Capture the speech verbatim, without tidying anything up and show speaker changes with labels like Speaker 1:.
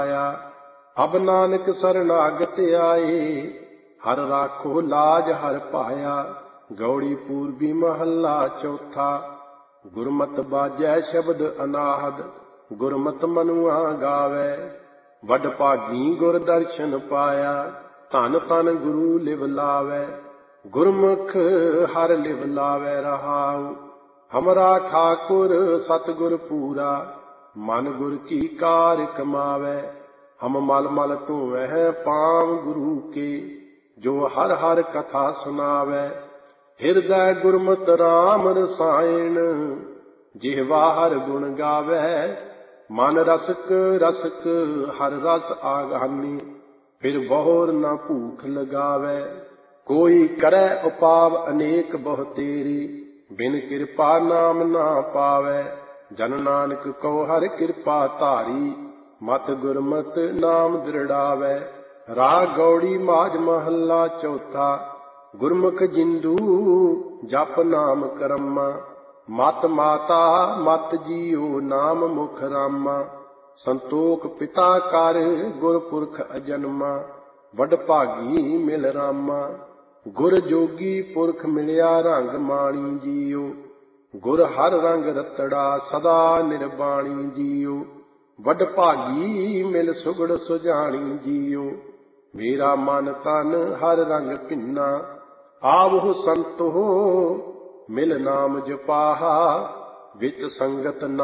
Speaker 1: ਅਬ ਨਾਨਕ ਸਰਨਾਗਤ ਆਏ, ਹਰ ਰਾਖੋ ਲਾਜ ਹਰ ਪਾਇਆ। ਗੌੜੀ ਪੂਰਬੀ ਮਹੱਲਾ ਚੌਥਾ। ਗੁਰਮਤਿ ਬਾਜੈ ਸ਼ਬਦ ਅਨਾਹਦ, ਗੁਰਮਤਿ ਮਨੁਆ ਗਾਵੈ। ਵੱਡ ਭਾਗੀ ਗੁਰ ਦਰਸ਼ਨ ਪਾਇਆ, ਧਨ ਧਨ ਗੁਰੂ ਲਿਵ ਲਾਵੈ। ਗੁਰਮੁਖ ਹਰ ਲਿਵ ਲਾਵੈ ਰਹਾਉ, ਹਮਰਾ ਠਾਕੁਰ ਸਤਿਗੁਰ ਪੂਰਾ। ਮਨ ਗੁਰ ਕੀ ਕਾਰ ਕਮਾਵੈ, ਹਮ ਮਲ ਮਲ ਧੋਵਹਿ ਪਾਵ ਗੁਰੂ ਕੇ। ਜੋ ਹਰ ਹਰ ਕਥਾ ਸੁਨਾਵੈ, ਹਿਰਦੈ ਗੁਰਮਤਿ ਰਾਮ ਰਸਾਇਣ। ਜਿਹਵਾ ਹਰ ਗੁਣ ਗਾਵੈ, ਮਨ ਰਸਕ ਰਸਕ ਹਰ ਰਸ ਆਗਾਨੀ। ਫਿਰ ਬਹੁਰ ਨ ਭੂਖ ਲਗਾਵੈ, ਕੋਈ ਕਰੈ ਉਪਾਵ ਅਨੇਕ ਬਹੁ ਤੇਰੀ। ਬਿਨ ਕਿਰਪਾ ਨਾਮ ਨਾ ਪਾਵੈ, ਜਨ ਨਾਨਕ ਕਉ ਹਰਿ ਕਿਰਪਾ ਧਾਰੀ। ਮਤ ਗੁਰਮਤਿ ਨਾਮ ਦ੍ਰਿੜਾਵੈ। ਰਾਗ ਗੌੜੀ ਮਾਝ ਮਹੱਲਾ ਚੌਥਾ। ਗੁਰਮੁਖ ਜਿੰਦੂ ਜਪ ਨਾਮ ਕਰਮਾ। ਮਤ ਮਾਤਾ ਮਤ ਜੀਉ ਨਾਮ ਮੁਖ ਰਾਮਾ। ਸੰਤੋਖ ਪਿਤਾ ਕਰ ਗੁਰਪੁਰਖ ਅਜਨਮਾ। ਵੱਡ ਭਾਗੀ ਮਿਲ ਰਾਮਾ, ਗੁਰ ਜੋਗੀ ਪੁਰਖ ਮਿਲਿਆ ਰੰਗ ਮਾਣੀ ਜੀਉ। ਗੁਰ ਹਰ ਰੰਗ ਰਤੜਾ ਸਦਾ ਨਿਰਬਾਣੀ ਜੀਉ। ਵੱਡ ਭਾਗੀ ਮਿਲ ਸੁਗੜ ਸੁਜਾਣੀ ਜੀਉ। ਮੇਰਾ ਮਨ ਤਨ ਹਰ ਰੰਗ ਭਿੰਨਾ, ਆਵਹੁ ਸੰਤੋ ਮਿਲ ਨਾਮ ਜਪਾਹਾ। ਵਿੱਚ ਸੰਗਤ